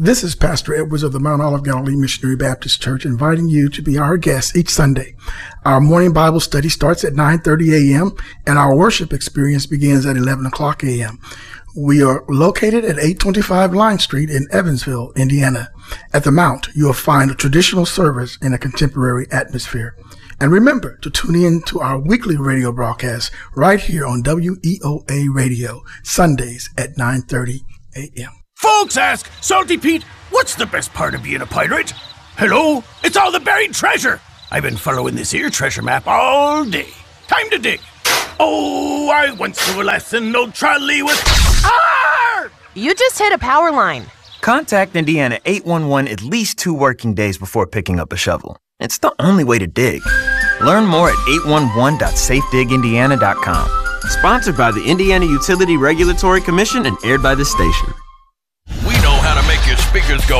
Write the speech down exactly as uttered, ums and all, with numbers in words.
This is Pastor Edwards of the Mount Olive Galilee Missionary Baptist Church inviting you to be our guest each Sunday. Our morning Bible study starts at nine thirty a.m. and our worship experience begins at eleven o'clock a.m. We are located at eight twenty-five Line Street in Evansville, Indiana. At the Mount, you will find a traditional service in a contemporary atmosphere. And remember to tune in to our weekly radio broadcast right here on W E O A Radio, Sundays at nine thirty a.m. Folks ask, Salty Pete, what's the best part of being a pirate? Hello? It's all the buried treasure. I've been following this here treasure map all day. Time to dig. Oh, I once knew a lesson, no trolley was... Arr! You just hit a power line. Contact Indiana eight one one at least two working days before picking up a shovel. It's the only way to dig. Learn more at eight one one dot safe dig indiana dot com. Sponsored by the Indiana Utility Regulatory Commission and aired by this station. We know how to make your speakers go